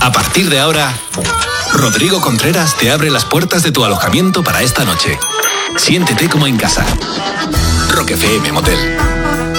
A partir de ahora, Rodrigo Contreras te abre las puertas de tu alojamiento para esta noche. Siéntete como en casa. Rock FM Motel.